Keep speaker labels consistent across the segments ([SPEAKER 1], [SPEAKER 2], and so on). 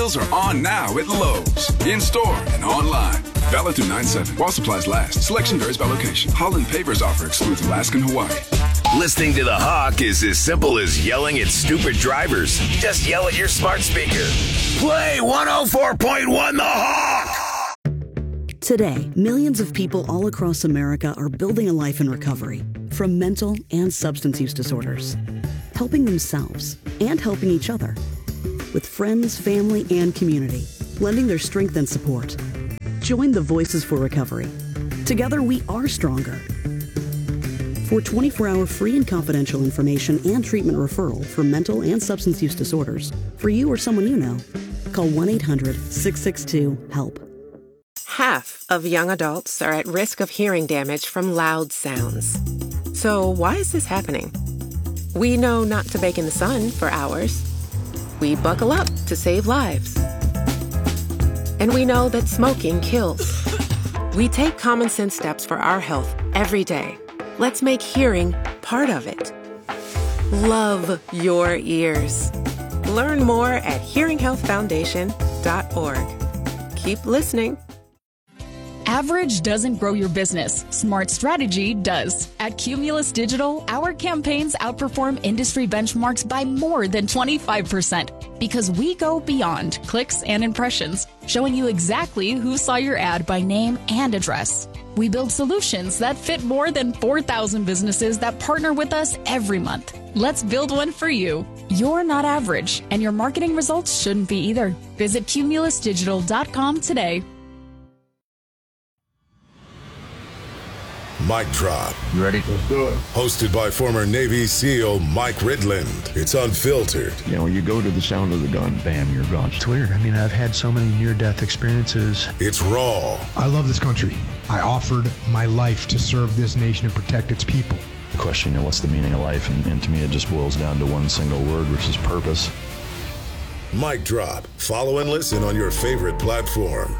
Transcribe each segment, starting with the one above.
[SPEAKER 1] deals are on now at Lowe's. In store and online. Valid through 9/7. While supplies last. Selection varies by location. Holland Pavers offer excludes Alaska and Hawaii.
[SPEAKER 2] Listening to The Hawk is as simple as yelling at stupid drivers. Just yell at your smart speaker. Play 104.1 The Hawk!
[SPEAKER 3] Today, millions of people all across America are building a life in recovery from mental and substance use disorders, helping themselves and helping each other with friends, family, and community, lending their strength and support. Join the Voices for Recovery. Together, we are stronger. For 24-hour free and confidential information and treatment referral for mental and substance use disorders, for you or someone you know, call 1-800-662-HELP.
[SPEAKER 4] Half of young adults are at risk of hearing damage from loud sounds. So why is this happening? We know not to bake in the sun for hours. We buckle up to save lives. And we know that smoking kills. We take common sense steps for our health every day. Let's make hearing part of it. Love your ears. Learn more at hearinghealthfoundation.org. Keep listening.
[SPEAKER 5] Average doesn't grow your business. Smart strategy does. At Cumulus Digital, our campaigns outperform industry benchmarks by more than 25% because we go beyond clicks and impressions, showing you exactly who saw your ad by name and address. We build solutions that fit more than 4,000 businesses that partner with us every month. Let's build one for you. You're not average, and your marketing results shouldn't be either. Visit cumulusdigital.com today.
[SPEAKER 6] Mic Drop.
[SPEAKER 7] You ready?
[SPEAKER 6] Let's do it. Hosted by former Navy SEAL Mike Ridland. It's unfiltered.
[SPEAKER 7] You know, when you go to the sound of the gun, bam, you're gone.
[SPEAKER 8] It's weird. I mean, I've had so many near-death experiences.
[SPEAKER 6] It's raw.
[SPEAKER 9] I love this country. I offered my life to serve this nation and protect its people.
[SPEAKER 7] The question, you know, what's the meaning of life? And to me, it just boils down to one single word, which is purpose.
[SPEAKER 6] Mic Drop. Follow and listen on your favorite platform.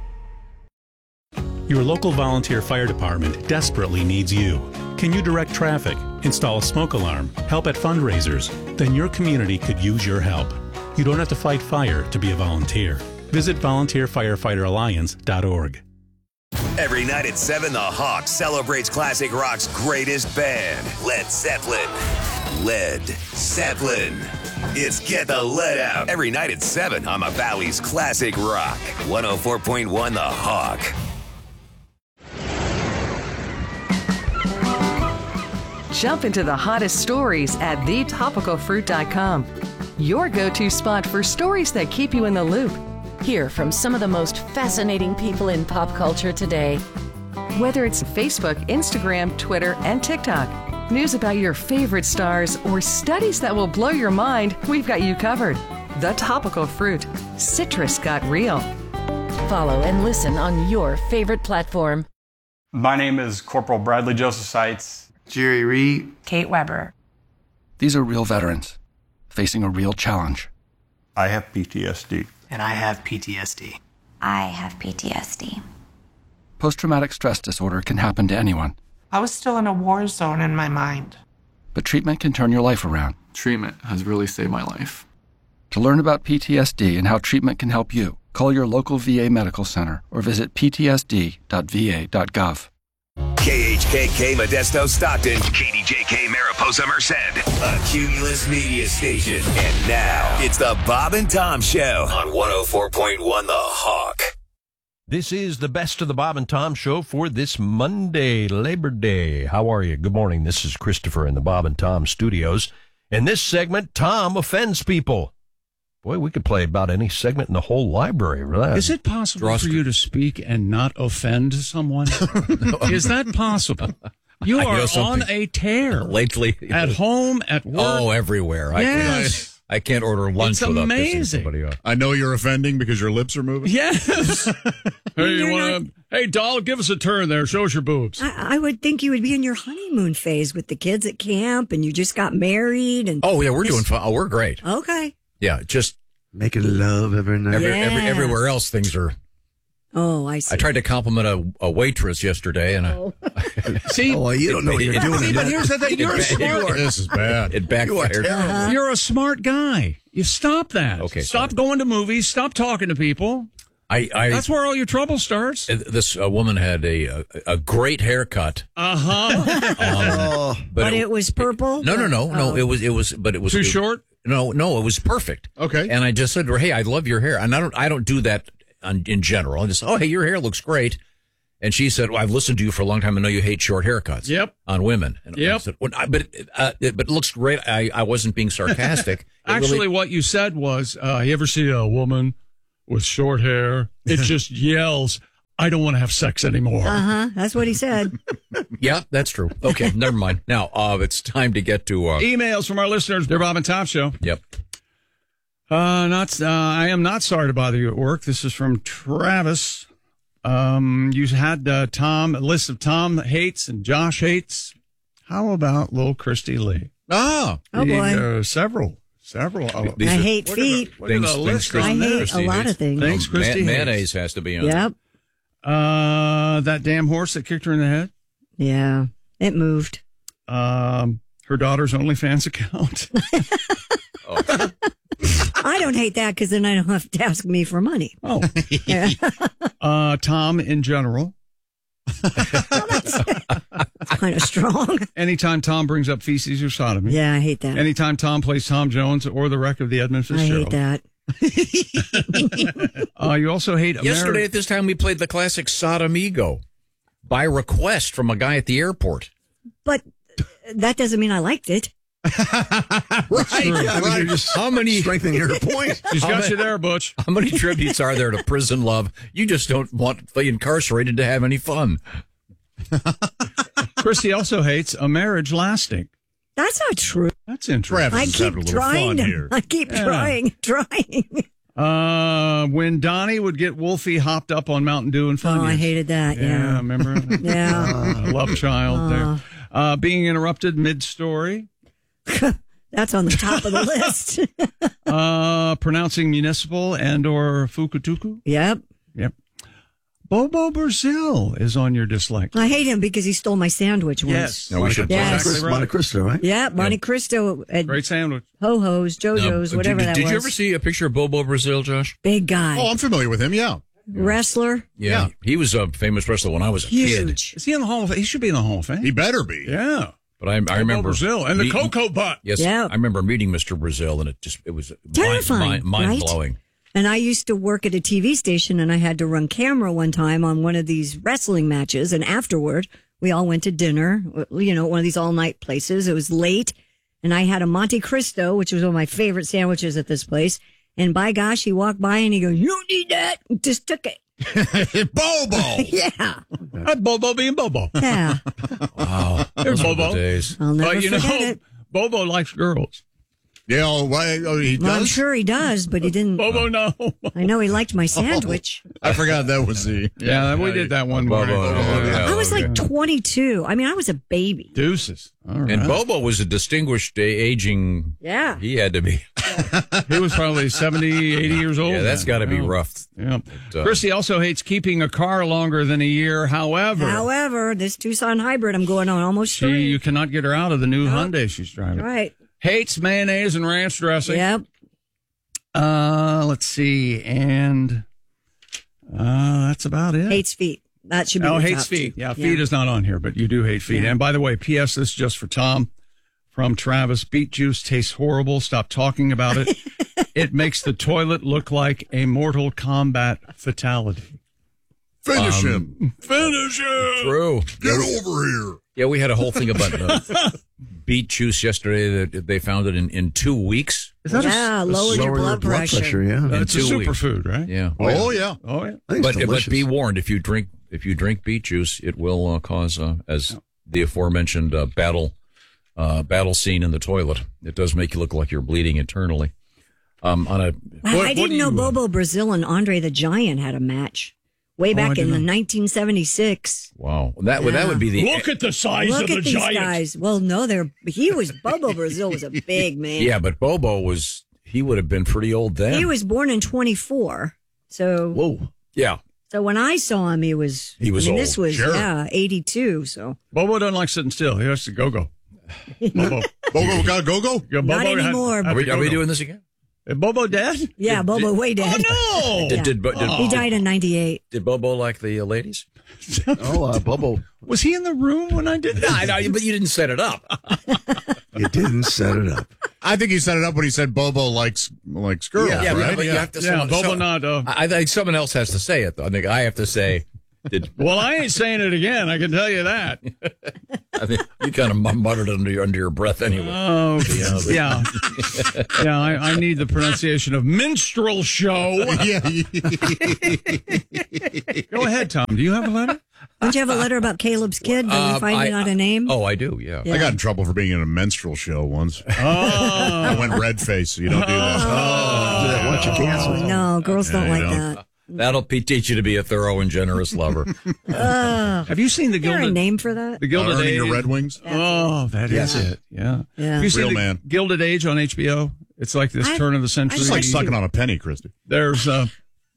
[SPEAKER 10] Your local volunteer fire department desperately needs you. Can you direct traffic, install a smoke alarm, help at fundraisers? Then your community could use your help. You don't have to fight fire to be a volunteer. Visit volunteerfirefighteralliance.org.
[SPEAKER 2] Every night at 7, The Hawk celebrates classic rock's greatest band, Led Zeppelin. Led Zeppelin. It's Get the Lead Out. Every night at 7 on the Valley's Classic Rock. 104.1 The Hawk.
[SPEAKER 11] Jump into the hottest stories at thetopicalfruit.com. Your go-to spot for stories that keep you in the loop.
[SPEAKER 12] Hear from some of the most fascinating people in pop culture today.
[SPEAKER 11] Whether it's Facebook, Instagram, Twitter, and TikTok, news about your favorite stars, or studies that will blow your mind, we've got you covered. The Topical Fruit. Citrus got real.
[SPEAKER 12] Follow and listen on your favorite platform.
[SPEAKER 13] My name is Corporal Bradley Joseph Seitz.
[SPEAKER 14] Jerry Reed.
[SPEAKER 15] Kate Weber.
[SPEAKER 16] These are real veterans facing a real challenge.
[SPEAKER 13] I have PTSD.
[SPEAKER 15] And I have PTSD.
[SPEAKER 17] I have PTSD.
[SPEAKER 16] Post-traumatic stress disorder can happen to anyone.
[SPEAKER 15] I was still in a war zone in my mind.
[SPEAKER 16] But treatment can turn your life around.
[SPEAKER 18] Treatment has really saved my life.
[SPEAKER 16] To learn about PTSD and how treatment can help you, call your local VA medical center or visit ptsd.va.gov.
[SPEAKER 2] KHKK Modesto Stockton, KDJK Mariposa Merced, a Cumulus Media Station. And now, it's the Bob and Tom Show on 104.1 The Hawk.
[SPEAKER 19] This is the best of the Bob and Tom Show for this Monday, Labor Day. How are you? Good morning. This is Christopher in the Bob and Tom studios. In this segment, Tom offends people. Boy, we could play about any segment in the whole library. Right?
[SPEAKER 20] Is it possible for you to speak and not offend someone? Is that possible? You are on a tear.
[SPEAKER 21] Lately.
[SPEAKER 20] At home, at work.
[SPEAKER 21] Oh, everywhere.
[SPEAKER 20] Yes.
[SPEAKER 21] I can't order lunch without pissing somebody off.
[SPEAKER 22] I know you're offending because your lips are moving.
[SPEAKER 20] Yes. Hey, doll, give us a turn there. Show us your boobs.
[SPEAKER 23] I would think you would be in your honeymoon phase with the kids at camp, and you just got married. And
[SPEAKER 21] oh, yeah, we're doing fine. Oh, we're great.
[SPEAKER 23] Okay.
[SPEAKER 21] Yeah, just
[SPEAKER 14] making love every night.
[SPEAKER 21] Everywhere else, things are
[SPEAKER 23] Oh, I see.
[SPEAKER 21] I tried to compliment a waitress yesterday, and
[SPEAKER 20] see,
[SPEAKER 21] you don't know what you're doing.
[SPEAKER 20] But here's the thing: you're smart.
[SPEAKER 22] This is bad.
[SPEAKER 21] It backfired.
[SPEAKER 20] You're a smart guy. You stop that.
[SPEAKER 21] Okay,
[SPEAKER 20] stop going to movies. Stop talking to people. That's where all your trouble starts.
[SPEAKER 21] This woman had a great haircut.
[SPEAKER 23] But it was purple.
[SPEAKER 21] No. It was
[SPEAKER 20] too short.
[SPEAKER 21] No, it was perfect.
[SPEAKER 22] Okay.
[SPEAKER 21] And I just said to her, "Hey, I love your hair." And I don't do that in general. I just, "Oh, hey, your hair looks great." And she said, "Well, I've listened to you for a long time. I know you hate short haircuts."
[SPEAKER 20] Yep.
[SPEAKER 21] On women. And I said, well, but it looks great. I wasn't being sarcastic.
[SPEAKER 20] Actually, what you said was, you ever see a woman with short hair? It just yells, "I don't want to have sex anymore."
[SPEAKER 23] That's what he said.
[SPEAKER 21] Yeah, that's true. Okay, never mind. Now, it's time to get to
[SPEAKER 20] emails from our listeners. Dear Bob and Tom Show.
[SPEAKER 21] Yep.
[SPEAKER 20] I am not sorry to bother you at work. This is from Travis. You had a list of Tom hates and Josh hates. How about little Christy Lee?
[SPEAKER 23] Oh boy.
[SPEAKER 20] Several.
[SPEAKER 23] I hate feet.
[SPEAKER 21] I hate
[SPEAKER 23] a lot of things.
[SPEAKER 20] Thanks, Christy.
[SPEAKER 21] Mayonnaise has to be on.
[SPEAKER 23] Yep.
[SPEAKER 20] That damn horse that kicked her in the head.
[SPEAKER 23] Yeah, it moved.
[SPEAKER 20] Her daughter's OnlyFans account.
[SPEAKER 23] I don't hate that because then I don't have to ask me for money.
[SPEAKER 20] Oh, yeah. Tom in general.
[SPEAKER 23] That's kind of strong.
[SPEAKER 20] Anytime Tom brings up feces or sodomy.
[SPEAKER 23] Yeah, I hate that.
[SPEAKER 20] Anytime Tom plays Tom Jones or the wreck of the Edmund Fitzgerald.
[SPEAKER 23] I hate
[SPEAKER 20] that. You also hate
[SPEAKER 21] Yesterday at this time we played the classic Sodomigo by request from a guy at the airport.
[SPEAKER 23] But that doesn't mean I liked it.
[SPEAKER 21] Right. How many
[SPEAKER 22] strengthening your point?
[SPEAKER 20] She's got you there, Butch.
[SPEAKER 21] How many tributes are there to prison love? You just don't want the incarcerated to have any fun.
[SPEAKER 20] Christy also hates a marriage lasting.
[SPEAKER 23] That's not true.
[SPEAKER 20] That's interesting.
[SPEAKER 23] I keep trying. I keep trying.
[SPEAKER 20] When Donnie would get Wolfie hopped up on Mountain Dew and Funyuns.
[SPEAKER 23] Oh, I hated that. Yeah.
[SPEAKER 20] Remember?
[SPEAKER 23] Yeah.
[SPEAKER 20] Love child there. Being interrupted mid-story.
[SPEAKER 23] That's on the top of the list.
[SPEAKER 20] Pronouncing municipal and or fukutuku.
[SPEAKER 23] Yep.
[SPEAKER 20] Bobo Brazil is on your dislike.
[SPEAKER 23] I hate him because he stole my sandwich once.
[SPEAKER 20] Yes.
[SPEAKER 21] No, we should.
[SPEAKER 22] Exactly right. Monte Cristo, right?
[SPEAKER 23] Yeah, Monte Cristo.
[SPEAKER 20] Great sandwich.
[SPEAKER 23] Ho-Hos, JoJo's, whatever that was.
[SPEAKER 21] Did you ever see a picture of Bobo Brazil, Josh?
[SPEAKER 23] Big guy.
[SPEAKER 22] Oh, I'm familiar with him, yeah.
[SPEAKER 23] Wrestler.
[SPEAKER 21] Yeah. He was a famous wrestler when I was a kid.
[SPEAKER 20] Is he in the Hall of Fame? He should be in the Hall of Fame.
[SPEAKER 22] He better be.
[SPEAKER 20] Yeah.
[SPEAKER 21] But I remember
[SPEAKER 20] Brazil and the cocoa butt.
[SPEAKER 21] Yes,
[SPEAKER 23] yeah.
[SPEAKER 21] I remember meeting Mr. Brazil, and it was
[SPEAKER 23] terrifying,
[SPEAKER 21] mind blowing.
[SPEAKER 23] And I used to work at a TV station, and I had to run camera one time on one of these wrestling matches. And afterward, we all went to dinner, one of these all-night places. It was late, and I had a Monte Cristo, which was one of my favorite sandwiches at this place. And by gosh, he walked by, and he goes, "You don't need that." Just took it.
[SPEAKER 22] Bobo.
[SPEAKER 23] Yeah.
[SPEAKER 20] That's Bobo being Bobo.
[SPEAKER 23] Yeah.
[SPEAKER 21] Wow.
[SPEAKER 20] There's Bobo.
[SPEAKER 21] Days.
[SPEAKER 23] I'll never forget it.
[SPEAKER 20] Bobo likes girls.
[SPEAKER 22] Yeah, he does?
[SPEAKER 23] Well, I'm sure he does, but he didn't.
[SPEAKER 20] Bobo, no.
[SPEAKER 23] I know he liked my sandwich.
[SPEAKER 22] I forgot that was the...
[SPEAKER 20] Yeah, we did that one morning.
[SPEAKER 23] I was like 22. I mean, I was a baby.
[SPEAKER 20] Deuces. All right.
[SPEAKER 21] And Bobo was a distinguished aging...
[SPEAKER 23] Yeah.
[SPEAKER 21] He had to be.
[SPEAKER 20] He was probably 70, 80 years old.
[SPEAKER 21] Yeah, that's got to be rough.
[SPEAKER 20] Yeah. Christy also hates keeping a car longer than a year. However,
[SPEAKER 23] this Tucson hybrid I'm going on almost 3.
[SPEAKER 20] You cannot get her out of the new Hyundai she's driving.
[SPEAKER 23] Right.
[SPEAKER 20] Hates mayonnaise and ranch dressing.
[SPEAKER 23] Yep.
[SPEAKER 20] Let's see. And that's about it.
[SPEAKER 23] Hates feet. That should be the
[SPEAKER 20] hates
[SPEAKER 23] top
[SPEAKER 20] feet.
[SPEAKER 23] 2.
[SPEAKER 20] Yeah, feet is not on here, but you do hate feet. Yeah. And by the way, P.S., this is just for Tom from Travis. Beet juice tastes horrible. Stop talking about it. It makes the toilet look like a Mortal Kombat fatality.
[SPEAKER 22] Finish him.
[SPEAKER 20] Finish him.
[SPEAKER 21] True.
[SPEAKER 22] Get over here.
[SPEAKER 21] Yeah, we had a whole thing about beet juice yesterday. That they found it in 2 weeks.
[SPEAKER 20] Is that
[SPEAKER 23] lowered your blood pressure.
[SPEAKER 22] Yeah,
[SPEAKER 20] it's a superfood, right?
[SPEAKER 21] Yeah.
[SPEAKER 22] Oh yeah.
[SPEAKER 21] But be warned: if you drink beet juice, it will cause, as the aforementioned battle scene in the toilet. It does make you look like you're bleeding internally. I
[SPEAKER 23] didn't know Bobo Brazil and Andre the Giant had a match. Way back in 1976.
[SPEAKER 21] Wow. That would be the...
[SPEAKER 20] Look at the size of the giant.
[SPEAKER 23] Look at these guys. Well, no, Bobo Brazil was a big man.
[SPEAKER 21] Yeah, but Bobo he would have been pretty old then.
[SPEAKER 23] He was born in 24. So...
[SPEAKER 21] Whoa. Yeah.
[SPEAKER 23] So when I saw him, he was
[SPEAKER 21] old.
[SPEAKER 23] This was,
[SPEAKER 22] Sure.
[SPEAKER 23] 82. So
[SPEAKER 20] Bobo doesn't like sitting still. He has to go. Bobo.
[SPEAKER 22] Bobo got go-go?
[SPEAKER 20] Yeah, Bobo
[SPEAKER 23] Not anymore.
[SPEAKER 21] Are we doing this again?
[SPEAKER 20] Is Bobo dead?
[SPEAKER 23] yeah, Bobo way dead.
[SPEAKER 20] Oh, no!
[SPEAKER 23] He died in 98.
[SPEAKER 21] Did Bobo like the ladies?
[SPEAKER 22] Bobo.
[SPEAKER 20] Was he in the room when I did that?
[SPEAKER 21] I know, but you didn't set it up.
[SPEAKER 22] You didn't set it up. I think he set it up when he said Bobo likes girls, right?
[SPEAKER 21] But you have to.
[SPEAKER 20] Bobo not.
[SPEAKER 21] I think someone else has to say it, though. I think I have to say.
[SPEAKER 20] Well, I ain't saying it again. I can tell you that.
[SPEAKER 21] I mean, you kind of muttered it under your breath anyway.
[SPEAKER 20] Oh, yeah. I need the pronunciation of minstrel show. Go ahead, Tom. Do you have a letter?
[SPEAKER 23] Don't you have a letter about Caleb's kid? Are you finding out a name?
[SPEAKER 21] Oh, I do, yeah.
[SPEAKER 22] I got in trouble for being in a menstrual show once.
[SPEAKER 20] Oh.
[SPEAKER 22] I went red face, so you don't do that.
[SPEAKER 23] Once you cancel. No, girls don't like that.
[SPEAKER 21] That'll teach you to be a thorough and generous lover.
[SPEAKER 20] Have you seen the
[SPEAKER 23] Is there
[SPEAKER 20] Gilded
[SPEAKER 23] a name for that?
[SPEAKER 20] The Gilded
[SPEAKER 22] Earning
[SPEAKER 20] Age?
[SPEAKER 22] the Red Wings?
[SPEAKER 20] Oh, that is it. Yeah. Have you seen
[SPEAKER 22] Real
[SPEAKER 20] the
[SPEAKER 22] man.
[SPEAKER 20] Gilded Age on HBO? It's like this turn of the century.
[SPEAKER 22] It's like sucking on a penny, Christy.
[SPEAKER 20] There is a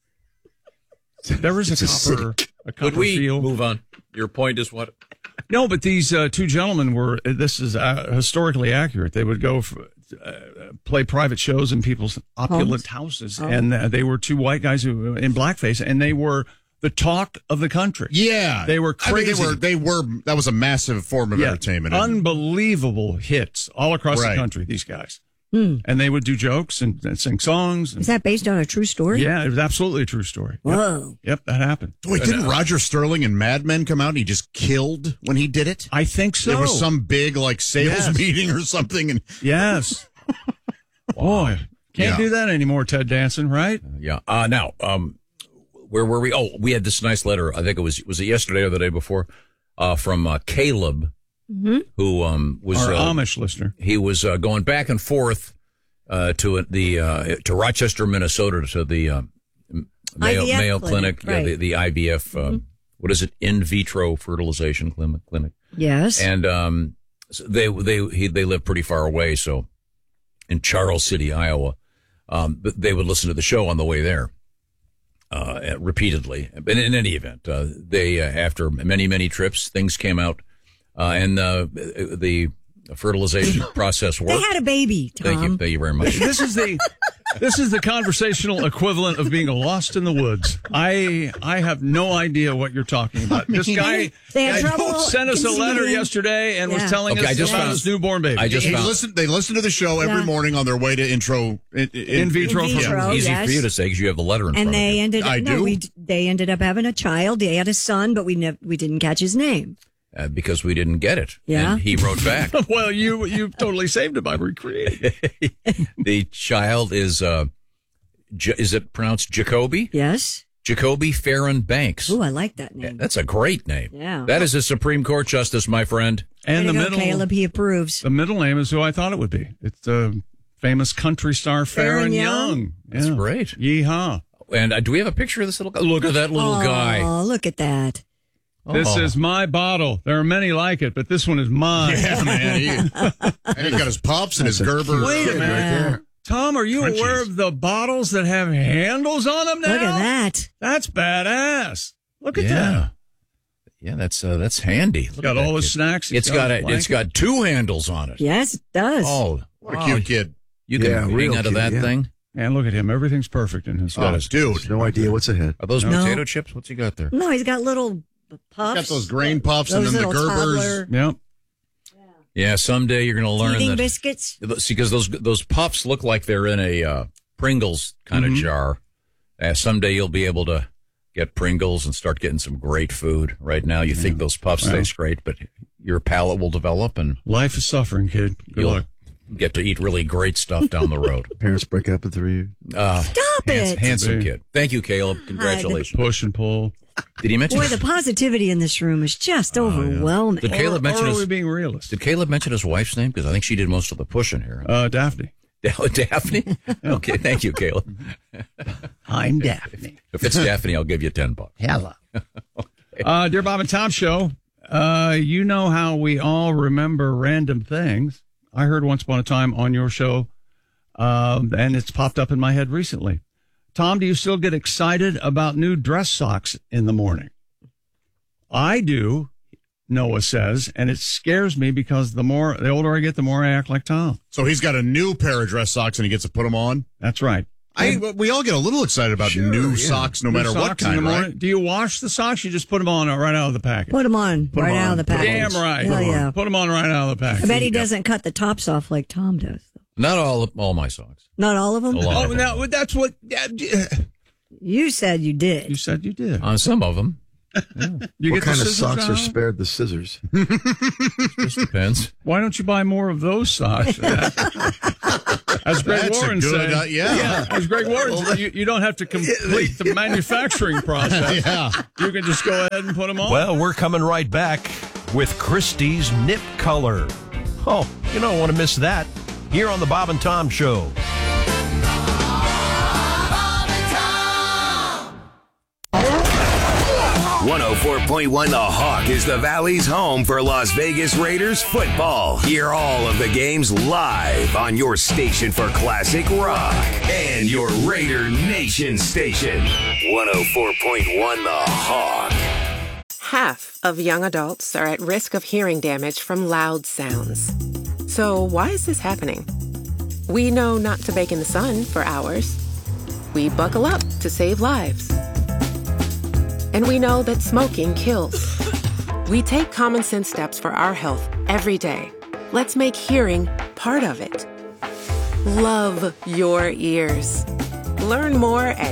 [SPEAKER 20] copper
[SPEAKER 21] Could we
[SPEAKER 20] field.
[SPEAKER 21] move on? Your point is what?
[SPEAKER 20] No, but these two gentlemen were, this is historically accurate. They would go play private shows in people's opulent houses. And they were two white guys who in blackface, and they were the talk of the country.
[SPEAKER 22] Yeah.
[SPEAKER 20] They were crazy.
[SPEAKER 22] I mean, they were, that was a massive form of entertainment.
[SPEAKER 20] Unbelievable hits all across the country, these guys. And they would do jokes and sing songs.
[SPEAKER 23] Is that based on a true story?
[SPEAKER 20] Yeah, it was absolutely a true story.
[SPEAKER 23] Whoa.
[SPEAKER 20] Yep, that happened.
[SPEAKER 22] Wait, didn't Roger Sterling and Mad Men come out and he just killed when he did it?
[SPEAKER 20] I think so.
[SPEAKER 22] There was some big sales meeting or something. And
[SPEAKER 20] yes. Boy, can't do that anymore, Ted Danson, right?
[SPEAKER 21] Yeah. Now, where were we? Oh, we had this nice letter. I think was it yesterday or the day before, from Caleb, who was
[SPEAKER 20] our Amish listener.
[SPEAKER 21] He was going back and forth to Rochester, Minnesota, to the Mayo Clinic,
[SPEAKER 23] right.
[SPEAKER 21] the IVF. What is it? In vitro fertilization clinic.
[SPEAKER 23] Yes.
[SPEAKER 21] And so they live pretty far away, so in Charles City, Iowa. But they would listen to the show on the way there. Repeatedly, but in any event, they after many trips, things came out, and the fertilization process worked.
[SPEAKER 23] They had a baby, Tom.
[SPEAKER 21] Thank you very much.
[SPEAKER 20] This is the conversational equivalent of being lost in the woods. I have no idea what you're talking about. This guy sent us a letter yesterday and was telling us about his newborn baby.
[SPEAKER 22] They listen to the show every morning on their way to intro
[SPEAKER 20] in vitro.
[SPEAKER 21] Easy for you to say because you have the letter in front of you.
[SPEAKER 23] They ended up having a child. They had a son, but we didn't catch his name.
[SPEAKER 21] Because we didn't get it.
[SPEAKER 23] Yeah.
[SPEAKER 21] And he wrote back.
[SPEAKER 20] Well, you totally saved it by recreating.
[SPEAKER 21] The child is it pronounced Jacoby?
[SPEAKER 23] Yes.
[SPEAKER 21] Jacoby Farron Banks.
[SPEAKER 23] Oh, I like that name.
[SPEAKER 21] That's a great name.
[SPEAKER 23] Yeah.
[SPEAKER 21] That is a Supreme Court justice, my friend.
[SPEAKER 20] And the middle,
[SPEAKER 23] Caleb, he approves.
[SPEAKER 20] The middle name is who I thought it would be. It's the famous country star Farron Young.
[SPEAKER 21] That's great.
[SPEAKER 20] Yeehaw.
[SPEAKER 21] And do we have a picture of this little guy? Look at that little guy.
[SPEAKER 23] Oh, look at that.
[SPEAKER 20] This is my bottle. There are many like it, but this one is mine.
[SPEAKER 22] Yeah, man. And he's got his pups and his Gerber.
[SPEAKER 20] Wait a minute.
[SPEAKER 22] Right
[SPEAKER 20] Tom, are you aware of the bottles that have handles on them now?
[SPEAKER 23] Look at that.
[SPEAKER 20] That's badass. Look at that.
[SPEAKER 21] Yeah, that's handy.
[SPEAKER 20] It's got all the snacks.
[SPEAKER 21] It's got two handles on it.
[SPEAKER 23] Yes, it does.
[SPEAKER 21] Oh,
[SPEAKER 22] what a cute kid.
[SPEAKER 21] You can hang out of that thing.
[SPEAKER 20] And look at him. Everything's perfect in his life.
[SPEAKER 22] Dude.
[SPEAKER 1] No idea what's ahead.
[SPEAKER 21] Are those potato chips? What's he got there?
[SPEAKER 23] No, he's got little puffs.
[SPEAKER 22] Got those grain puffs and then the Gerbers.
[SPEAKER 20] Yep.
[SPEAKER 21] Yeah, someday you're going to learn
[SPEAKER 23] Eating
[SPEAKER 21] that.
[SPEAKER 23] biscuits.
[SPEAKER 21] See, because those puffs look like they're in a Pringles kind of jar. Someday you'll be able to get Pringles and start getting some great food. Right now, you think those puffs taste great, but your palate will develop and
[SPEAKER 20] life is suffering, kid. Good luck.
[SPEAKER 21] Get to eat really great stuff down the road.
[SPEAKER 1] Parents break up at 3.
[SPEAKER 23] Stop it.
[SPEAKER 21] Handsome kid. Thank you, Caleb. Congratulations.
[SPEAKER 20] Push and pull.
[SPEAKER 21] Did he mention?
[SPEAKER 23] Boy, the positivity in this room is just overwhelming.
[SPEAKER 21] Did Caleb mention
[SPEAKER 20] or are we being realist?
[SPEAKER 21] Did Caleb mention his wife's name? Because I think she did most of the pushing here.
[SPEAKER 20] Daphne.
[SPEAKER 21] Daphne? Okay, thank you, Caleb.
[SPEAKER 20] I'm Daphne.
[SPEAKER 21] If it's Daphne, I'll give you $10.
[SPEAKER 20] Hello. Dear Bob and Tom Show, you know how we all remember random things. I heard once upon a time on your show, and it's popped up in my head recently. Tom, do you still get excited about new dress socks in the morning? I do, Noah says, and it scares me because the older I get, the more I act like Tom.
[SPEAKER 22] So he's got a new pair of dress socks and he gets to put them on?
[SPEAKER 20] That's right.
[SPEAKER 22] We all get a little excited about new socks, no matter what kind, right?
[SPEAKER 20] Do you wash the socks? You just put them on right out of the package?
[SPEAKER 23] Put them on out of the package.
[SPEAKER 20] Damn right.
[SPEAKER 23] Hell yeah.
[SPEAKER 20] Put them on right out of the package.
[SPEAKER 23] I bet he doesn't cut the tops off like Tom does.
[SPEAKER 21] Not all my socks.
[SPEAKER 23] Not all of them?
[SPEAKER 20] Oh, now that's what...
[SPEAKER 23] You said you did.
[SPEAKER 20] You said you did.
[SPEAKER 21] On some of them.
[SPEAKER 1] Yeah. What kind of socks are spared the scissors?
[SPEAKER 21] Just depends.
[SPEAKER 20] Why don't you buy more of those socks? As Greg Warren said. As Greg Warren said, you don't have to complete the manufacturing process. You can just go ahead and put them on.
[SPEAKER 19] Well, we're coming right back with Christie's Nip Color. Oh, you don't want to miss that. Here on the Bob and Tom Show.
[SPEAKER 2] 104.1 The Hawk is the Valley's home for Las Vegas Raiders football. Hear all of the games live on your station for classic rock and your Raider Nation station. 104.1 The Hawk.
[SPEAKER 3] Half of young adults are at risk of hearing damage from loud sounds. So why is this happening? We know not to bake in the sun for hours. We buckle up to save lives. And we know that smoking kills. We take common sense steps for our health every day. Let's make hearing part of it. Love your ears. Learn more at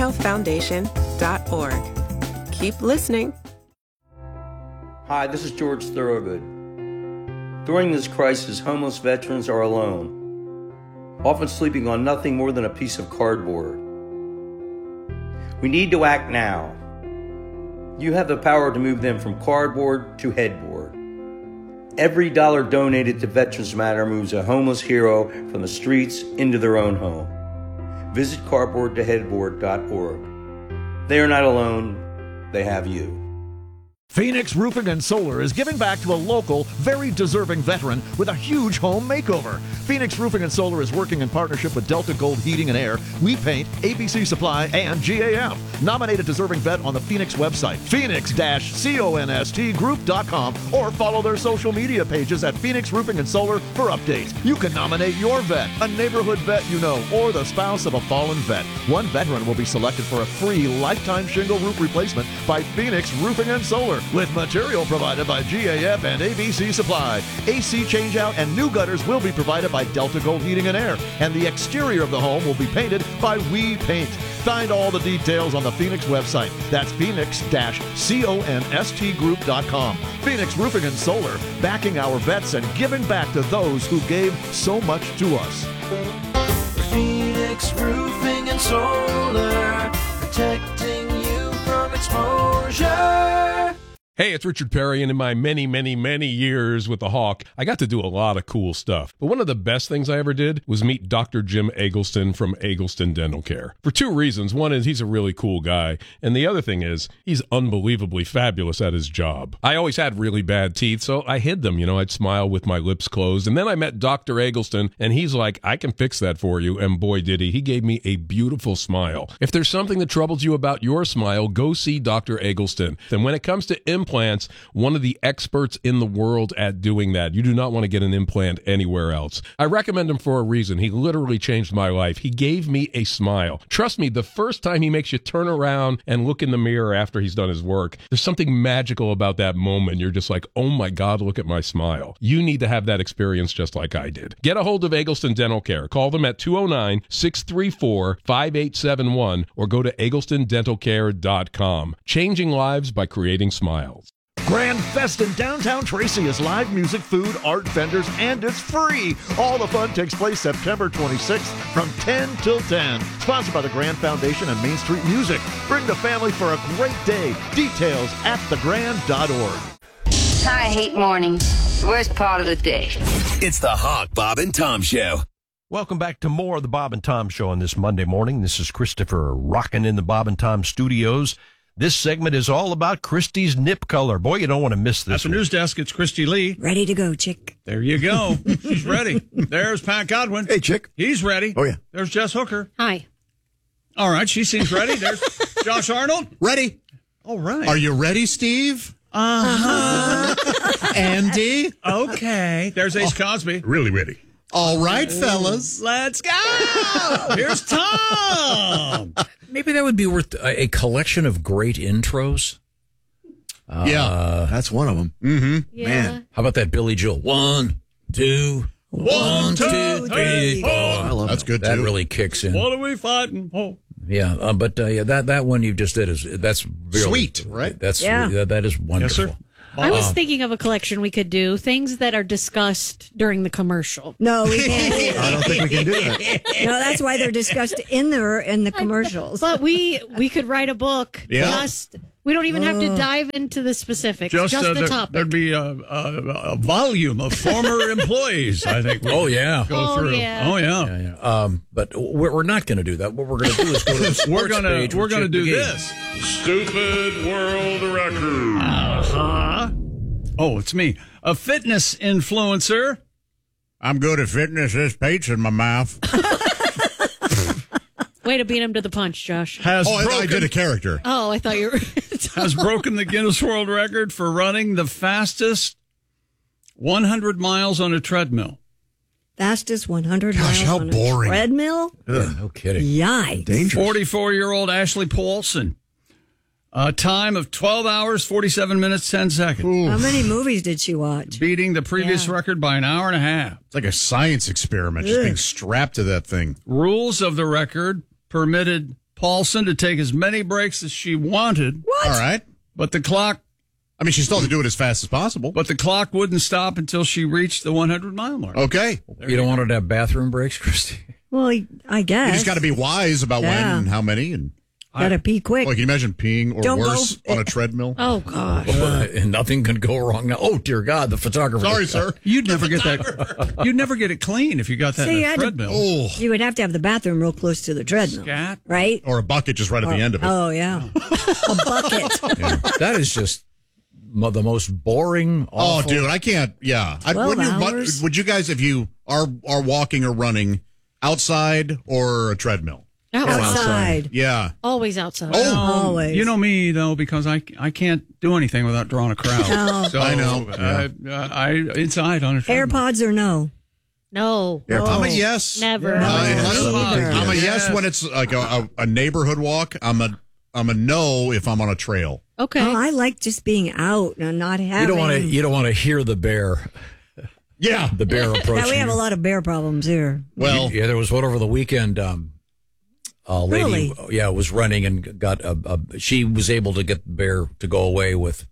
[SPEAKER 3] hearinghealthfoundation.org. Keep listening.
[SPEAKER 4] Hi, this is George Thorogood. During this crisis, homeless veterans are alone, often sleeping on nothing more than a piece of cardboard. We need to act now. You have the power to move them from cardboard to headboard. Every dollar donated to Veterans Matter moves a homeless hero from the streets into their own home. Visit cardboardtoheadboard.org. They are not alone. They have you.
[SPEAKER 14] Phoenix Roofing and Solar is giving back to a local, very deserving veteran with a huge home makeover. Phoenix Roofing and Solar is working in partnership with Delta Gold Heating and Air, We Paint, ABC Supply, and GAM. Nominate a deserving vet on the Phoenix website, phoenix-constgroup.com, or follow their social media pages at Phoenix Roofing and Solar for updates. You can nominate your vet, a neighborhood vet you know, or the spouse of a fallen vet. One veteran will be selected for a free lifetime shingle roof replacement by Phoenix Roofing and Solar, with material provided by GAF and ABC Supply. AC changeout and new gutters will be provided by Delta Gold Heating and Air, and the exterior of the home will be painted by We Paint. Find all the details on the Phoenix website. That's phoenix-constgroup.com. Phoenix Roofing and Solar, backing our vets and giving back to those who gave so much to us.
[SPEAKER 24] Phoenix Roofing and Solar, protecting you from exposure.
[SPEAKER 25] Hey, it's Richard Perry, and in my many, many, many years with the Hawk, I got to do a lot of cool stuff. But one of the best things I ever did was meet Dr. Jim Eggleston from Eggleston Dental Care. For two reasons. One is he's a really cool guy, and the other thing is he's unbelievably fabulous at his job. I always had really bad teeth, so I hid them. I'd smile with my lips closed, and then I met Dr. Eggleston, and he's like, I can fix that for you, and boy did he. He gave me a beautiful smile. If there's something that troubles you about your smile, go see Dr. Eggleston. Then when it comes to implants, one of the experts in the world at doing that. You do not want to get an implant anywhere else. I recommend him for a reason. He literally changed my life. He gave me a smile. Trust me, the first time he makes you turn around and look in the mirror after he's done his work, there's something magical about that moment. You're just like, oh my God, look at my smile. You need to have that experience just like I did. Get a hold of Eggleston Dental Care. Call them at 209-634-5871 or go to egglestondentalcare.com. Changing lives by creating smiles.
[SPEAKER 14] Grand Fest in downtown Tracy is live music, food, art, vendors, and it's free. All the fun takes place September 26th from 10 till 10. Sponsored by the Grand Foundation and Main Street Music. Bring the family for a great day. Details at thegrand.org.
[SPEAKER 26] I hate mornings. Worst part of the day.
[SPEAKER 2] It's the Hawk, Bob and Tom Show.
[SPEAKER 19] Welcome back to more of the Bob and Tom Show on this Monday morning. This is Christopher rocking in the Bob and Tom studios. This segment is all about Christie's Nip Color. Boy, you don't want to miss this.
[SPEAKER 20] At the news desk, it's Christy Lee.
[SPEAKER 23] Ready to go, Chick.
[SPEAKER 20] There you go. She's ready. There's Pat Godwin.
[SPEAKER 1] Hey, Chick.
[SPEAKER 20] He's ready.
[SPEAKER 1] Oh, yeah.
[SPEAKER 20] There's Jess Hooker.
[SPEAKER 23] Hi.
[SPEAKER 20] All right, she seems ready. There's Josh Arnold.
[SPEAKER 22] Ready.
[SPEAKER 20] All right.
[SPEAKER 22] Are you ready, Steve? Andy?
[SPEAKER 20] Okay. There's Ace Cosby.
[SPEAKER 22] Really ready. All right, fellas.
[SPEAKER 20] Let's go. Here's Tom.
[SPEAKER 21] Maybe that would be worth a collection of great intros.
[SPEAKER 1] Yeah, that's one of them.
[SPEAKER 22] Mm-hmm.
[SPEAKER 1] Yeah. Man.
[SPEAKER 21] How about that Billy Joel? 1, 2, 1, 2, 3, 4.
[SPEAKER 1] I love
[SPEAKER 22] that's good,
[SPEAKER 21] that
[SPEAKER 22] too.
[SPEAKER 21] really kicks in.
[SPEAKER 20] What are we fighting for?
[SPEAKER 21] Yeah, but that one you just did that's really,
[SPEAKER 22] sweet, right?
[SPEAKER 21] That is wonderful.
[SPEAKER 20] Yes, sir.
[SPEAKER 5] I was thinking of a collection we could do, things that are discussed during the commercial.
[SPEAKER 23] No, we can't do that.
[SPEAKER 1] I don't think we can do that.
[SPEAKER 23] No, that's why they're discussed in the commercials.
[SPEAKER 5] But we could write a book.
[SPEAKER 22] Yeah.
[SPEAKER 5] We don't even have to dive into the specifics. Just the topic.
[SPEAKER 20] There'd be a volume of former employees, I think.
[SPEAKER 21] Oh, yeah.
[SPEAKER 20] Go through.
[SPEAKER 5] Yeah.
[SPEAKER 20] Oh, yeah.
[SPEAKER 21] But we're not going to do that. What we're going to do is go to the sports page.
[SPEAKER 20] We're going to do this.
[SPEAKER 6] Stupid world record.
[SPEAKER 20] Uh-huh. Oh, it's me. A fitness influencer.
[SPEAKER 22] I'm good at fitness. There's pizza in my mouth.
[SPEAKER 5] Way to beat him to the punch, Josh.
[SPEAKER 22] I did a character.
[SPEAKER 5] Oh, I thought you were...
[SPEAKER 20] has broken the Guinness World Record for running the fastest 100 miles on a treadmill.
[SPEAKER 23] Fastest 100
[SPEAKER 22] Gosh,
[SPEAKER 23] miles
[SPEAKER 22] how
[SPEAKER 23] on
[SPEAKER 22] boring.
[SPEAKER 23] a treadmill?
[SPEAKER 21] Yeah, no kidding.
[SPEAKER 23] Yikes.
[SPEAKER 1] Dangerous.
[SPEAKER 20] 44-year-old Ashley Paulson. A time of 12 hours, 47 minutes, 10 seconds.
[SPEAKER 23] How many movies did she watch?
[SPEAKER 20] Beating the previous record by an hour and a half.
[SPEAKER 22] It's like a science experiment, just being strapped to that thing.
[SPEAKER 20] Rules of the record permitted Paulson to take as many breaks as she wanted.
[SPEAKER 23] What?
[SPEAKER 22] All right.
[SPEAKER 20] But the clock...
[SPEAKER 22] I mean, she still had to do it as fast as possible.
[SPEAKER 20] But the clock wouldn't stop until she reached the 100-mile mark.
[SPEAKER 22] Okay.
[SPEAKER 21] You don't want her to have bathroom breaks, Christy?
[SPEAKER 23] Well, I guess.
[SPEAKER 22] You just got to be wise about when and how many. And
[SPEAKER 23] got to pee quick.
[SPEAKER 22] Well, can you imagine peeing or
[SPEAKER 23] Don't
[SPEAKER 22] worse on a treadmill?
[SPEAKER 5] Oh, gosh.
[SPEAKER 21] And nothing can go wrong now. Oh, dear God, the photographer.
[SPEAKER 22] Sorry, sir.
[SPEAKER 20] You'd never get that. You'd never get it clean if you got that in a treadmill.
[SPEAKER 23] You would have to have the bathroom real close to the treadmill.
[SPEAKER 20] Scat.
[SPEAKER 23] Right?
[SPEAKER 22] Or a bucket just right at the end of it.
[SPEAKER 23] Oh, yeah. A bucket.
[SPEAKER 21] Yeah. That is just the most boring, awful.
[SPEAKER 22] Oh, dude, I can't. Yeah.
[SPEAKER 23] 12 hours?
[SPEAKER 22] Would you guys, if you are walking or running, outside or a treadmill?
[SPEAKER 23] Outside.
[SPEAKER 22] Yeah.
[SPEAKER 5] Always outside.
[SPEAKER 23] Oh, always.
[SPEAKER 20] You know me, though, because I can't do anything without drawing a crowd.
[SPEAKER 23] No.
[SPEAKER 20] So
[SPEAKER 22] I know.
[SPEAKER 20] I inside on a treadmill.
[SPEAKER 23] AirPods or no?
[SPEAKER 5] No.
[SPEAKER 22] I'm a yes.
[SPEAKER 5] Never.
[SPEAKER 22] I'm a yes when it's like a neighborhood walk. I'm a no if I'm on a trail.
[SPEAKER 5] Okay.
[SPEAKER 23] Oh, I like just being out and not having.
[SPEAKER 21] You don't want to hear the bear.
[SPEAKER 22] Yeah,
[SPEAKER 21] the bear approaching.
[SPEAKER 23] Now we have a lot of bear problems here.
[SPEAKER 22] Well,
[SPEAKER 21] yeah, there was one over the weekend. A lady,
[SPEAKER 23] really?
[SPEAKER 21] was running and got she was able to get the bear to go away with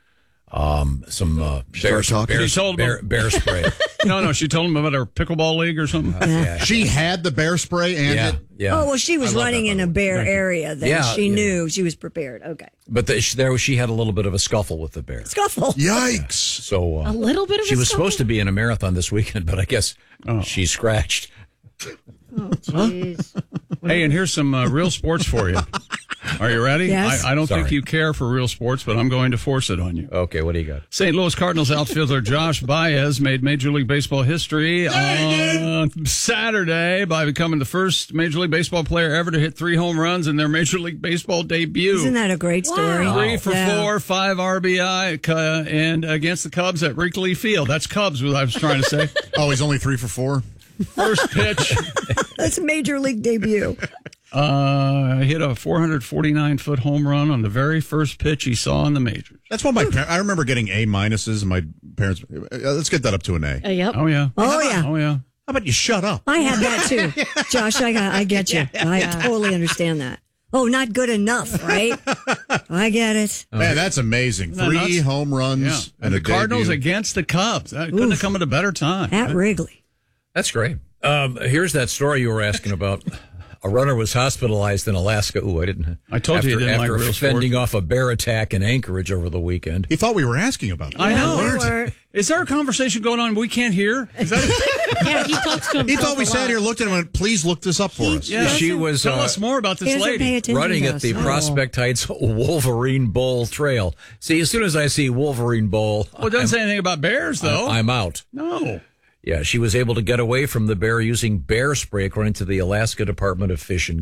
[SPEAKER 21] some bear spray.
[SPEAKER 20] No, she told him about her pickleball league or something.
[SPEAKER 22] Yeah. She had the bear spray and
[SPEAKER 21] yeah.
[SPEAKER 23] Oh, well, she was running in a bear area. Then she knew she was prepared. Okay.
[SPEAKER 21] But she had a little bit of a scuffle with the bear.
[SPEAKER 23] Scuffle.
[SPEAKER 22] Yikes!
[SPEAKER 21] So
[SPEAKER 5] a little bit of.
[SPEAKER 21] She was supposed to be in a marathon this weekend, but I guess she scratched.
[SPEAKER 23] Oh, jeez.
[SPEAKER 20] Hey, and here's some real sports for you. Are you ready?
[SPEAKER 23] Yes.
[SPEAKER 20] I don't think you care for real sports, but I'm going to force it on you.
[SPEAKER 21] Okay, what do you got?
[SPEAKER 20] St. Louis Cardinals outfielder Josh Baez made Major League Baseball history on Saturday by becoming the first Major League Baseball player ever to hit 3 home runs in their Major League Baseball debut.
[SPEAKER 23] Isn't that a great story?
[SPEAKER 20] Wow. 3 for 4, 5 RBI, and against the Cubs at Wrigley Field. That's Cubs, what I was trying to say.
[SPEAKER 22] Oh, he's only 3 for 4?
[SPEAKER 20] First pitch.
[SPEAKER 23] That's a Major League debut.
[SPEAKER 20] Hit a 449-foot home run on the very first pitch he saw in the majors.
[SPEAKER 22] That's what I remember getting A minuses, and my parents. Let's get that up to an A.
[SPEAKER 5] Yep.
[SPEAKER 20] Oh yeah.
[SPEAKER 23] Oh yeah.
[SPEAKER 20] Oh yeah.
[SPEAKER 22] How about you shut up?
[SPEAKER 23] I had that too, Josh. I get you. I totally understand that. Oh, not good enough, right? I get it.
[SPEAKER 22] Man, that's amazing. 3 home runs
[SPEAKER 20] and the Cardinals against the Cubs. That couldn't have come at a better time.
[SPEAKER 23] At Wrigley.
[SPEAKER 21] That's great. Here's that story you were asking about. A runner was hospitalized in Alaska. Ooh, I didn't.
[SPEAKER 20] I told you he didn't
[SPEAKER 21] after
[SPEAKER 20] like real
[SPEAKER 21] fending
[SPEAKER 20] sport.
[SPEAKER 21] off a bear attack in Anchorage over the weekend.
[SPEAKER 22] He thought we were asking about it.
[SPEAKER 20] I know. Is there a conversation going on we can't hear? Is that
[SPEAKER 5] Yeah, he talks to himself.
[SPEAKER 22] He thought we sat here, looked at him, and went, please look this up for us.
[SPEAKER 20] Yeah,
[SPEAKER 21] she was.
[SPEAKER 20] Tell us more about this lady.
[SPEAKER 21] Running at the Prospect Heights Wolverine Bowl Trail. See, as soon as I see Wolverine Bowl.
[SPEAKER 20] Well, it doesn't say anything about bears, though.
[SPEAKER 21] I'm out.
[SPEAKER 20] No.
[SPEAKER 21] Yeah, she was able to get away from the bear using bear spray, according to the Alaska Department of Fish and Game.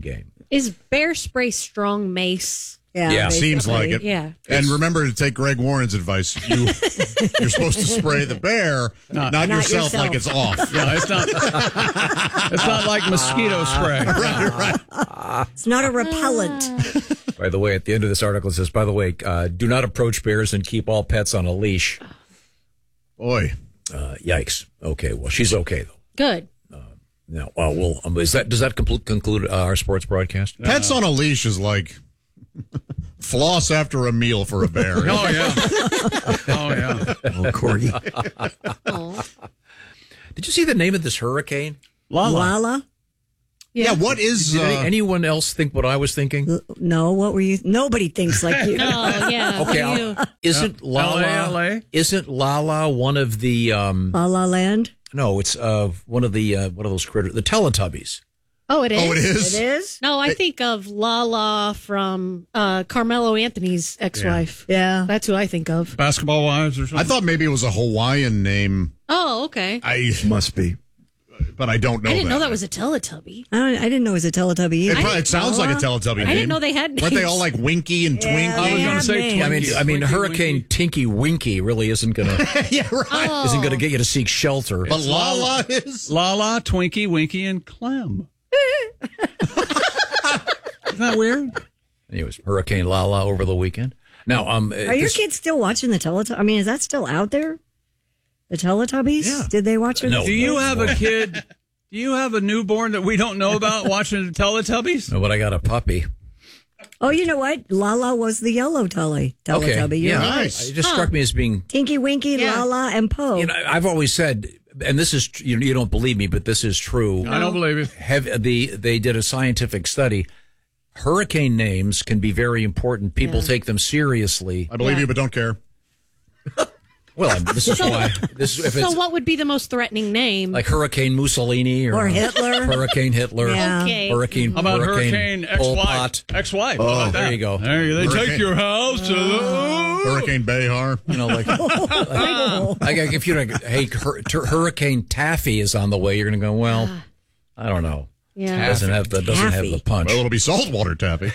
[SPEAKER 5] Is bear spray strong mace?
[SPEAKER 22] Yeah, seems like it.
[SPEAKER 5] Yeah.
[SPEAKER 22] And remember to take Greg Warren's advice. You're supposed to spray the bear, not yourself like it's off.
[SPEAKER 20] Yeah, it's not. It's not like mosquito spray.
[SPEAKER 22] Right.
[SPEAKER 23] It's not a repellent.
[SPEAKER 21] By the way, at the end of this article, it says, by the way, do not approach bears and keep all pets on a leash.
[SPEAKER 22] Boy.
[SPEAKER 21] Yikes. Okay, well, she's okay, though.
[SPEAKER 5] Good.
[SPEAKER 21] Now, does that conclude our sports broadcast?
[SPEAKER 22] Pets on a leash is like floss after a meal for a bear.
[SPEAKER 20] Oh, yeah. Oh, yeah.
[SPEAKER 1] Oh, Corgi.
[SPEAKER 21] Did you see the name of this hurricane?
[SPEAKER 23] Lala?
[SPEAKER 22] Yeah, what is...
[SPEAKER 21] Did anyone else think what I was thinking?
[SPEAKER 23] No, what were you... Nobody thinks like you.
[SPEAKER 5] No, yeah.
[SPEAKER 21] Okay, isn't Lala... Isn't Lala one of the...
[SPEAKER 23] La La Land?
[SPEAKER 21] No, it's one of those critters, the Teletubbies.
[SPEAKER 5] Oh, it is?
[SPEAKER 22] Oh, it is?
[SPEAKER 23] It is?
[SPEAKER 5] No, I think of Lala from Carmelo Anthony's ex-wife.
[SPEAKER 23] Yeah.
[SPEAKER 5] That's who I think of.
[SPEAKER 20] Basketball Wives or something?
[SPEAKER 22] I thought maybe it was a Hawaiian name.
[SPEAKER 5] Oh, okay.
[SPEAKER 1] Must be.
[SPEAKER 22] But I don't know
[SPEAKER 5] I didn't know that was a Teletubby.
[SPEAKER 23] I didn't know it was a Teletubby either.
[SPEAKER 22] It sounds like a Teletubby name.
[SPEAKER 5] I didn't know they had names.
[SPEAKER 22] Weren't they all like Winky and Twinkie?
[SPEAKER 20] I was going to say
[SPEAKER 21] Twinkie. I mean, Hurricane Tinky Winky really isn't going to
[SPEAKER 22] yeah, right.
[SPEAKER 21] Isn't going to get you to seek shelter.
[SPEAKER 22] But Lala is
[SPEAKER 20] Lala, Twinkie, Winky, and Clem. Isn't that weird?
[SPEAKER 21] Anyways, Hurricane Lala over the weekend. Now,
[SPEAKER 23] are your kids still watching the Teletubbies? I mean, is that still out there? The Teletubbies?
[SPEAKER 21] Yeah.
[SPEAKER 23] Did they watch it?
[SPEAKER 21] No.
[SPEAKER 20] Do you have a kid? Do you have a newborn that we don't know about watching the Teletubbies?
[SPEAKER 21] No, but I got a puppy.
[SPEAKER 23] Oh, you know what? Lala was the yellow Teletubby.
[SPEAKER 21] Okay.
[SPEAKER 23] You're
[SPEAKER 21] Yeah,
[SPEAKER 23] right.
[SPEAKER 21] it just struck me as being...
[SPEAKER 23] Tinky Winky, Lala, and Poe.
[SPEAKER 21] You know, I've always said, and this is, you don't believe me, but this is true.
[SPEAKER 20] I don't believe it.
[SPEAKER 21] They did a scientific study. Hurricane names can be very important. People take them seriously.
[SPEAKER 22] I believe you, but don't care.
[SPEAKER 21] Well, this is why.
[SPEAKER 5] So what would be the most threatening name?
[SPEAKER 21] Like Hurricane Mussolini
[SPEAKER 23] or Hitler?
[SPEAKER 21] Hurricane Hitler.
[SPEAKER 5] Yeah. Okay.
[SPEAKER 21] Hurricane.
[SPEAKER 20] How about
[SPEAKER 21] Hurricane
[SPEAKER 20] ex-wife? Ex-wife.
[SPEAKER 21] Oh, there you go.
[SPEAKER 20] They take your house.
[SPEAKER 22] Hurricane Behar.
[SPEAKER 21] You know, like if you're like, hey, Hurricane Taffy is on the way, you're going to go, well, I don't know.
[SPEAKER 5] Yeah.
[SPEAKER 21] Doesn't have the punch.
[SPEAKER 22] Well, it'll be saltwater taffy.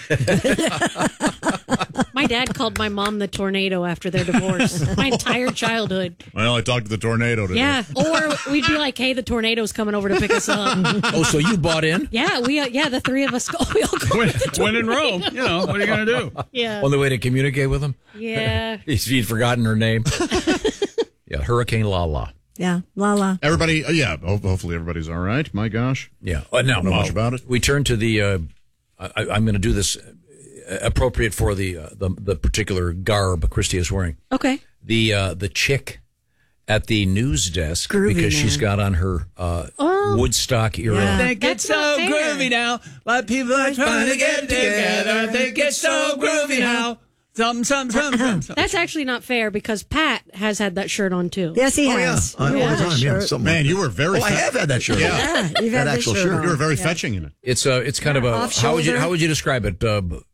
[SPEAKER 5] My dad called my mom the tornado after their divorce. My entire childhood.
[SPEAKER 22] Well, I talked to the tornado today.
[SPEAKER 5] Yeah, or we'd be like, "Hey, the tornado's coming over to pick us up."
[SPEAKER 21] Oh, so you bought in?
[SPEAKER 5] Yeah, the three of us we all go.
[SPEAKER 20] When in Rome, you know, what are you going to do?
[SPEAKER 5] Yeah.
[SPEAKER 21] Only way to communicate with him?
[SPEAKER 5] Yeah.
[SPEAKER 21] He'd forgotten her name. Yeah, Hurricane Lala.
[SPEAKER 23] Yeah, Lala.
[SPEAKER 22] Everybody, hopefully everybody's all right. My gosh.
[SPEAKER 21] Yeah.
[SPEAKER 22] Now, don't know much about it.
[SPEAKER 21] We turn to the, I'm going to do this appropriate for the particular garb Christy is wearing.
[SPEAKER 5] Okay.
[SPEAKER 21] The chick at the news desk,
[SPEAKER 23] Groovy
[SPEAKER 21] because
[SPEAKER 23] now.
[SPEAKER 21] she's got on her Woodstock era.
[SPEAKER 23] Yeah.
[SPEAKER 20] Think
[SPEAKER 5] That's
[SPEAKER 20] it's so
[SPEAKER 5] not fair.
[SPEAKER 20] groovy now. Why people are trying to get together. Think it's so groovy now. Something.
[SPEAKER 5] That's actually not fair because Pat has had that shirt on too.
[SPEAKER 23] Yes, he has.
[SPEAKER 1] All the time. Yeah,
[SPEAKER 23] Shirt.
[SPEAKER 1] something.
[SPEAKER 22] You were very...
[SPEAKER 1] I have had that shirt.
[SPEAKER 22] Yeah.
[SPEAKER 23] You've had
[SPEAKER 1] That
[SPEAKER 23] this
[SPEAKER 1] actual shirt.
[SPEAKER 23] on.
[SPEAKER 22] You were very fetching in it.
[SPEAKER 21] It's kind of a
[SPEAKER 23] Off
[SPEAKER 21] how would
[SPEAKER 23] shoulder.
[SPEAKER 21] you describe it?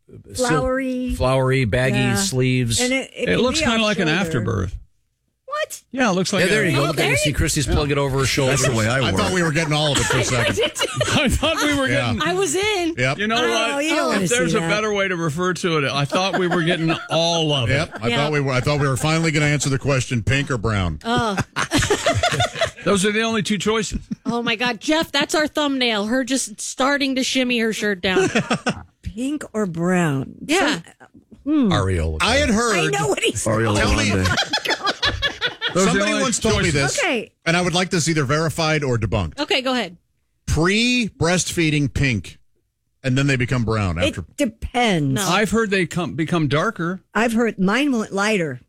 [SPEAKER 23] Flowery.
[SPEAKER 21] Baggy
[SPEAKER 23] Yeah.
[SPEAKER 21] sleeves.
[SPEAKER 23] And
[SPEAKER 20] It
[SPEAKER 23] can
[SPEAKER 20] looks
[SPEAKER 23] be
[SPEAKER 20] kind of
[SPEAKER 23] off
[SPEAKER 20] like an
[SPEAKER 23] shoulder.
[SPEAKER 20] afterbirth.
[SPEAKER 23] What?
[SPEAKER 20] Yeah, it looks like
[SPEAKER 21] Yeah, there you go.
[SPEAKER 23] Oh,
[SPEAKER 21] Look at
[SPEAKER 23] there
[SPEAKER 21] it. See,
[SPEAKER 23] you-
[SPEAKER 21] Christy's plug it over her shoulder.
[SPEAKER 1] That's the way I
[SPEAKER 22] I
[SPEAKER 1] wore
[SPEAKER 22] thought
[SPEAKER 1] it.
[SPEAKER 22] we were getting all of it for a second.
[SPEAKER 20] I thought we were getting...
[SPEAKER 5] I was in.
[SPEAKER 22] Yep.
[SPEAKER 20] You know
[SPEAKER 23] Oh,
[SPEAKER 20] what?
[SPEAKER 23] you don't wanna
[SPEAKER 20] If there's
[SPEAKER 23] see
[SPEAKER 20] a
[SPEAKER 23] that.
[SPEAKER 20] better way to refer to it, I thought we were getting all of it.
[SPEAKER 22] Yep. I thought we were finally going to answer the question, pink or brown.
[SPEAKER 20] Those are the only two choices.
[SPEAKER 5] Oh my God, Jeff, that's our thumbnail. Her just starting to shimmy her shirt down.
[SPEAKER 23] Pink or brown?
[SPEAKER 5] Yeah.
[SPEAKER 21] Areola.
[SPEAKER 22] I had heard...
[SPEAKER 23] I know what he's
[SPEAKER 1] Ariel
[SPEAKER 22] Tell me-
[SPEAKER 1] Grande.
[SPEAKER 20] Those are the
[SPEAKER 22] Somebody
[SPEAKER 20] only
[SPEAKER 22] once told me
[SPEAKER 20] choices.
[SPEAKER 22] this,
[SPEAKER 23] Okay.
[SPEAKER 22] and I would like this either verified or debunked.
[SPEAKER 5] Okay, go ahead.
[SPEAKER 22] Pre-breastfeeding pink, and then they become brown after.
[SPEAKER 23] It depends.
[SPEAKER 5] No.
[SPEAKER 20] I've heard they become darker.
[SPEAKER 23] I've heard mine went lighter.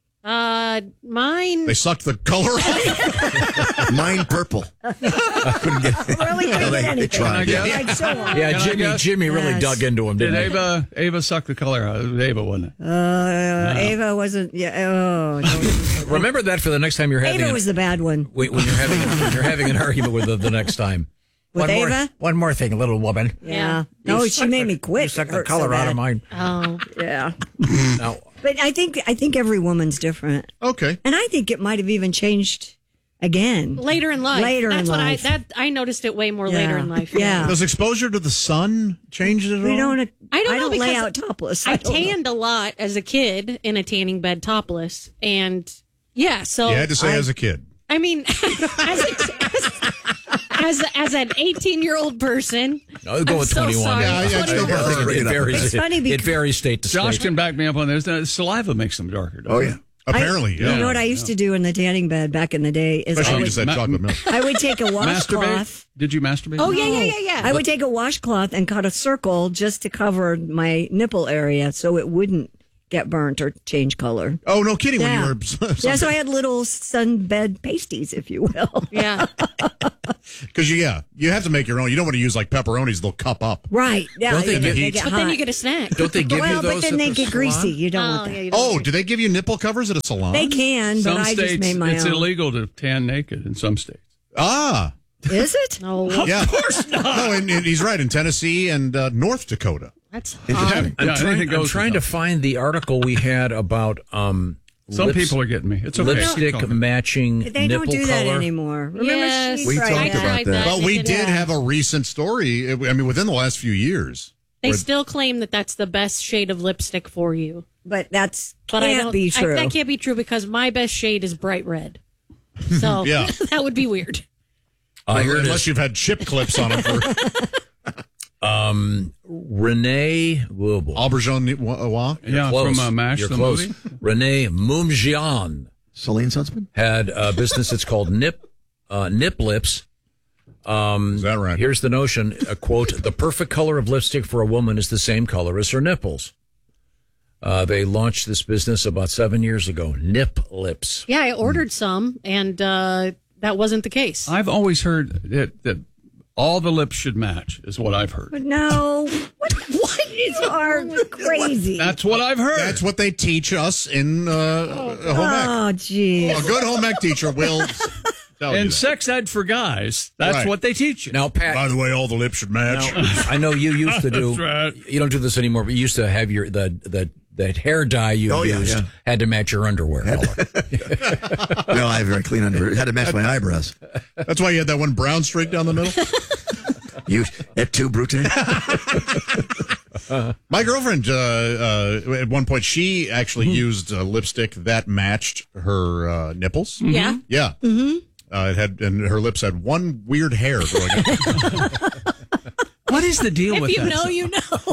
[SPEAKER 5] Mine.
[SPEAKER 22] They sucked the color off.
[SPEAKER 1] Mine purple. Couldn't get it.
[SPEAKER 23] Really couldn't get anything.
[SPEAKER 1] tried.
[SPEAKER 20] Yeah.
[SPEAKER 23] Like so on.
[SPEAKER 21] Yeah,
[SPEAKER 20] Can I guess?
[SPEAKER 21] Jimmy really
[SPEAKER 23] Yes.
[SPEAKER 21] dug into him,
[SPEAKER 20] Did
[SPEAKER 21] didn't he?
[SPEAKER 20] Ava suck the color out? It was Ava, wasn't it?
[SPEAKER 23] Ava wasn't. Yeah. Oh. No.
[SPEAKER 21] Remember that for the next time you're having
[SPEAKER 23] Ava was the bad one.
[SPEAKER 21] when you're having an argument with her the next time.
[SPEAKER 23] With Ava?
[SPEAKER 21] One more thing, little woman.
[SPEAKER 23] Yeah. No, she made me quit.
[SPEAKER 21] You suck
[SPEAKER 23] It
[SPEAKER 21] the
[SPEAKER 23] hurt
[SPEAKER 21] color
[SPEAKER 23] so
[SPEAKER 21] out
[SPEAKER 23] bad.
[SPEAKER 21] of mine.
[SPEAKER 5] Oh.
[SPEAKER 23] Yeah.
[SPEAKER 21] Now,
[SPEAKER 23] But I think every woman's different.
[SPEAKER 22] Okay.
[SPEAKER 23] And I think it might have even changed again.
[SPEAKER 5] Later in life. I noticed it way more later in life.
[SPEAKER 23] Yeah.
[SPEAKER 22] Does exposure to the sun change it at all?
[SPEAKER 5] I don't
[SPEAKER 23] lay
[SPEAKER 5] because
[SPEAKER 23] out topless.
[SPEAKER 5] I tanned a lot as a kid in a tanning bed topless. And so.
[SPEAKER 22] You had to say as a kid.
[SPEAKER 5] I mean, as an 18-year-old person.
[SPEAKER 21] No, go with 21. It varies state to state.
[SPEAKER 20] Josh can back me up on this. Saliva makes them darker.
[SPEAKER 1] Oh, yeah.
[SPEAKER 22] Apparently,
[SPEAKER 23] You know what I used to do in the tanning bed back in the day is
[SPEAKER 22] Especially you said chocolate milk.
[SPEAKER 23] I would take a washcloth.
[SPEAKER 20] Did you masturbate?
[SPEAKER 5] Oh, yeah.
[SPEAKER 23] I would take a washcloth and cut a circle just to cover my nipple area so it wouldn't get burnt or change color.
[SPEAKER 22] Oh, no kidding.
[SPEAKER 23] Yeah.
[SPEAKER 22] When you were
[SPEAKER 23] so I had little sunbed pasties, if you will.
[SPEAKER 5] Yeah.
[SPEAKER 22] Because you have to make your own. You don't want to use like pepperonis; they'll cup up.
[SPEAKER 23] Right? Yeah.
[SPEAKER 21] Don't they
[SPEAKER 5] But then you get a snack.
[SPEAKER 21] Don't they give you those?
[SPEAKER 23] But then they get greasy. You don't want that.
[SPEAKER 22] Do they give you nipple covers at a salon?
[SPEAKER 23] They can, but
[SPEAKER 20] Some
[SPEAKER 23] I
[SPEAKER 20] states,
[SPEAKER 23] just made my
[SPEAKER 20] it's
[SPEAKER 23] own.
[SPEAKER 20] illegal to tan naked in some states.
[SPEAKER 22] Ah.
[SPEAKER 23] Is it?
[SPEAKER 5] No.
[SPEAKER 22] Yeah.
[SPEAKER 20] Of course not.
[SPEAKER 22] No, and he's right. In Tennessee and North Dakota.
[SPEAKER 5] That's
[SPEAKER 22] Interesting.
[SPEAKER 21] I'm trying to find the article we had about
[SPEAKER 20] some people are getting me. It's okay.
[SPEAKER 21] lipstick matching
[SPEAKER 23] They
[SPEAKER 21] nipple
[SPEAKER 23] don't do that
[SPEAKER 21] color.
[SPEAKER 23] anymore. Remember,
[SPEAKER 5] Yes.
[SPEAKER 1] We
[SPEAKER 23] tried
[SPEAKER 1] talked about that.
[SPEAKER 22] But we did have a recent story. I mean, within the last few years.
[SPEAKER 5] They still claim that that's the best shade of lipstick for you.
[SPEAKER 23] But that's
[SPEAKER 5] But I
[SPEAKER 23] can't
[SPEAKER 5] don't,
[SPEAKER 23] be true.
[SPEAKER 5] that can't be true because my best shade is bright red. So
[SPEAKER 22] Yeah.
[SPEAKER 5] that would be weird.
[SPEAKER 21] Here it
[SPEAKER 22] Unless
[SPEAKER 21] is.
[SPEAKER 22] you've had chip clips on them for
[SPEAKER 21] Renee
[SPEAKER 22] Aubergine.
[SPEAKER 20] Yeah,
[SPEAKER 21] close.
[SPEAKER 20] from MASH,
[SPEAKER 21] You're
[SPEAKER 20] the
[SPEAKER 21] close.
[SPEAKER 20] movie.
[SPEAKER 21] Renee Mumjian
[SPEAKER 1] Celine's husband?
[SPEAKER 21] had a business that's called Nip Lips.
[SPEAKER 22] Is that right?
[SPEAKER 21] Here's the notion, a quote, the perfect color of lipstick for a woman is the same color as her nipples. They launched this business about 7 years ago, Nip Lips.
[SPEAKER 5] Yeah, I ordered some, and that wasn't the case.
[SPEAKER 20] I've always heard that all the lips should match, is what I've heard.
[SPEAKER 23] But no, what is crazy?
[SPEAKER 20] That's what I've heard.
[SPEAKER 22] That's what they teach us in home ec.
[SPEAKER 23] Oh, geez.
[SPEAKER 22] A good home ec teacher will tell you
[SPEAKER 20] And
[SPEAKER 22] that.
[SPEAKER 20] sex ed for guys, that's
[SPEAKER 22] Right.
[SPEAKER 20] what they teach you.
[SPEAKER 21] Now, Pat,
[SPEAKER 22] By the way, all the lips should match.
[SPEAKER 21] I know you used to do.
[SPEAKER 20] That's right.
[SPEAKER 21] You don't do this anymore, but you used to have that hair dye you used had to match your underwear color.
[SPEAKER 1] No, I have very clean underwear. It had to match my eyebrows.
[SPEAKER 22] That's why you had that one brown streak down the middle.
[SPEAKER 1] You, et tu, Brute?
[SPEAKER 22] My girlfriend, at one point, she actually used lipstick that matched her nipples.
[SPEAKER 5] Yeah?
[SPEAKER 22] Yeah. Mm-hmm. It had, and her lips had one weird hair growing up.
[SPEAKER 20] What is the deal with
[SPEAKER 5] If you
[SPEAKER 20] that?
[SPEAKER 5] know, you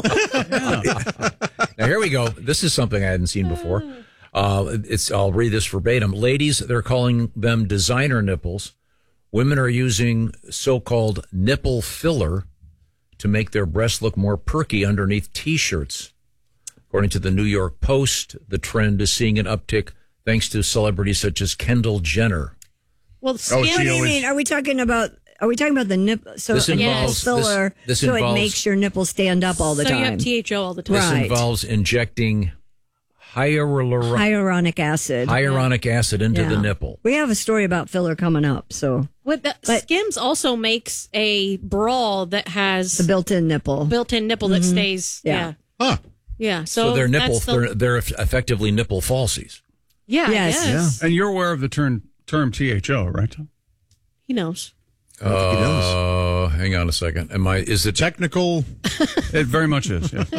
[SPEAKER 5] know.
[SPEAKER 21] Now, here we go. This is something I hadn't seen before. I'll read this verbatim. Ladies, they're calling them designer nipples. Women are using so-called nipple filler to make their breasts look more perky underneath T-shirts. According to the New York Post, the trend is seeing an uptick thanks to celebrities such as Kendall Jenner.
[SPEAKER 5] Well,
[SPEAKER 23] What do you mean? Are we talking about the nipple? So
[SPEAKER 21] This involves-
[SPEAKER 23] filler,
[SPEAKER 21] this
[SPEAKER 23] so
[SPEAKER 21] involves-
[SPEAKER 23] it makes your nipples stand up all the
[SPEAKER 5] so
[SPEAKER 23] time.
[SPEAKER 5] you have THO all the time.
[SPEAKER 21] This
[SPEAKER 23] Right.
[SPEAKER 21] involves injecting
[SPEAKER 23] hyaluronic acid
[SPEAKER 21] into
[SPEAKER 23] Yeah.
[SPEAKER 21] the nipple.
[SPEAKER 23] We have a story about filler coming up. So
[SPEAKER 5] Skims also makes a bra that has
[SPEAKER 23] the built-in nipple
[SPEAKER 5] that stays.
[SPEAKER 23] Yeah.
[SPEAKER 22] Huh.
[SPEAKER 5] Yeah.
[SPEAKER 21] So they're nipple. They're effectively nipple falsies.
[SPEAKER 5] Yeah.
[SPEAKER 23] Yes.
[SPEAKER 5] Yes.
[SPEAKER 20] And you're aware of the term THO, right, Tom?
[SPEAKER 5] He knows.
[SPEAKER 21] Hang on a second. Is it
[SPEAKER 22] technical?
[SPEAKER 20] It very much is. Yeah.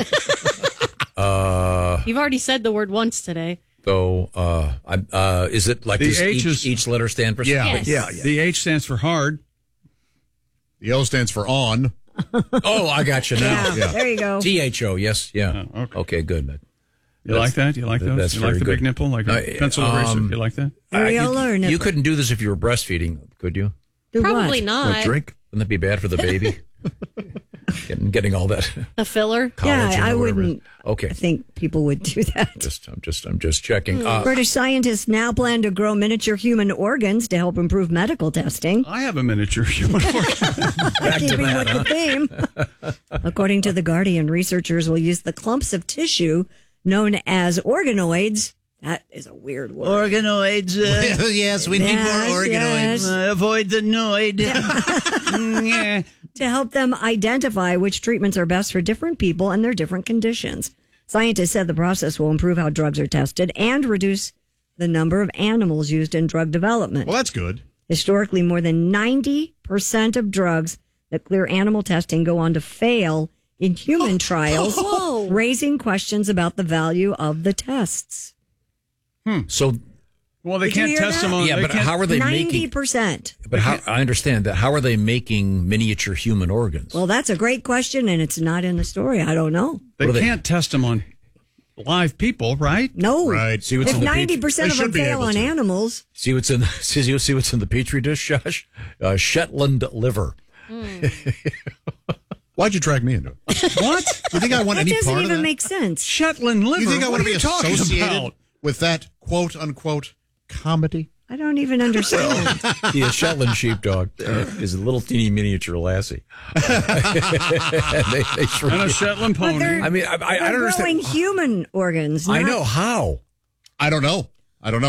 [SPEAKER 5] You've already said the word once today.
[SPEAKER 21] So, is it like
[SPEAKER 20] The
[SPEAKER 21] this,
[SPEAKER 20] H
[SPEAKER 21] each letter stand for something?
[SPEAKER 5] Yes.
[SPEAKER 20] The H stands for hard.
[SPEAKER 22] The O stands for on.
[SPEAKER 21] Oh, I got you now.
[SPEAKER 23] Yeah, there you go.
[SPEAKER 21] THO, yes, yeah. Okay, good.
[SPEAKER 20] You like that? You like those?
[SPEAKER 21] That's
[SPEAKER 20] You like
[SPEAKER 21] very
[SPEAKER 20] the big
[SPEAKER 21] good.
[SPEAKER 20] nipple, like a pencil eraser? You like that?
[SPEAKER 23] Areola or nipple?
[SPEAKER 21] You couldn't do this if you were breastfeeding, could you?
[SPEAKER 23] Do
[SPEAKER 5] Probably
[SPEAKER 23] what?
[SPEAKER 5] not.
[SPEAKER 1] What, drink?
[SPEAKER 21] Wouldn't that be bad for the baby? getting all that
[SPEAKER 5] The filler.
[SPEAKER 21] collagen
[SPEAKER 23] Yeah, I
[SPEAKER 21] or whatever.
[SPEAKER 23] wouldn't.
[SPEAKER 21] Okay.
[SPEAKER 23] I think people would do that.
[SPEAKER 21] I'm just checking.
[SPEAKER 23] British scientists now plan to grow miniature human organs to help improve medical testing.
[SPEAKER 20] I have a miniature human organ.
[SPEAKER 23] Keeping with the theme. According to The Guardian, researchers will use the clumps of tissue known as organoids. That is a weird word.
[SPEAKER 7] Organoids. Yes, we need
[SPEAKER 23] Yes,
[SPEAKER 7] more organoids.
[SPEAKER 23] yes.
[SPEAKER 7] Avoid the noid. Yeah.
[SPEAKER 23] To help them identify which treatments are best for different people and their different conditions. Scientists said the process will improve how drugs are tested and reduce the number of animals used in drug development.
[SPEAKER 22] Well, that's good.
[SPEAKER 23] Historically, more than 90% of drugs that clear animal testing go on to fail in human trials, raising questions about the value of the tests.
[SPEAKER 21] So,
[SPEAKER 20] well, they can't test them on.
[SPEAKER 21] Yeah, but how are they
[SPEAKER 23] 90%.
[SPEAKER 21] But how, I understand that. How are they making miniature human organs?
[SPEAKER 23] Well, that's a great question, and it's not in the story. I don't know.
[SPEAKER 20] They can't test them on live people, right?
[SPEAKER 23] No.
[SPEAKER 21] Right. See what's
[SPEAKER 23] if
[SPEAKER 21] in the
[SPEAKER 23] 90% of them fail on animals.
[SPEAKER 21] See what's in. See what's in the petri dish, Josh? Shetland liver.
[SPEAKER 22] Why'd you drag me into it?
[SPEAKER 20] What?
[SPEAKER 22] You think I want any part of that?
[SPEAKER 23] That doesn't even make sense.
[SPEAKER 20] Shetland liver.
[SPEAKER 22] You think I want to be associated
[SPEAKER 20] about?
[SPEAKER 22] with that quote unquote comedy?
[SPEAKER 23] I don't even understand.
[SPEAKER 21] The Shetland sheepdog is a little teeny miniature lassie.
[SPEAKER 20] And a Shetland pony.
[SPEAKER 21] I mean, I don't understand.
[SPEAKER 23] Growing human organs.
[SPEAKER 21] I know how.
[SPEAKER 22] I don't know.